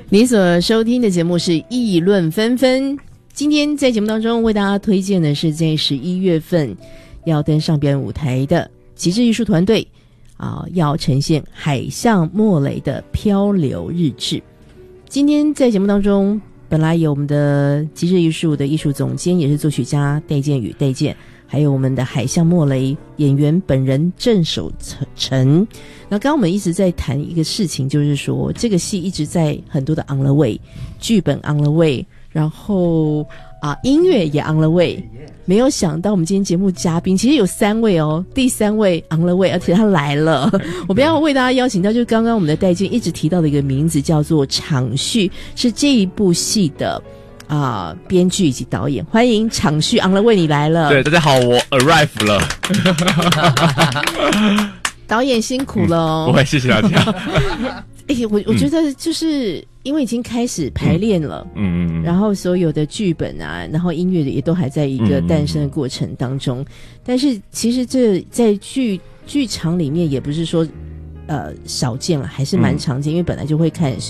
你所收听的节目是议论纷纷，今天在节目当中为大家推荐的是在11月份要登上表演舞台的极致艺术团队要呈现海象莫雷的漂流日志。今天在节目当中本来有我们的极致艺术的艺术总监也是作曲家戴建宇戴建，还有我们的海象莫雷演员本人郑守成。那刚刚我们一直在谈一个事情，就是说这个戏一直在很多的 on the way， 剧本 on the way， 然后音乐也 on the way。没有想到我们今天节目嘉宾其实有3位哦，第3位 on the way， 而且他来了。我们要为大家邀请到就是刚刚我们的戴建一直提到的一个名字，叫做昶旭，是这一部戏的编剧以及导演。欢迎昶旭 on the way， 你来了。 对，大家好，我 arrive 了。 导演辛苦了哦。 不会，谢谢大家。 我觉得就是因为已经开始排练了，然后所有的剧本然后音乐也都还在一个诞生的过程当中，但是其实这在剧场里面也不是说少见了，还是蛮常见，因为本来就会看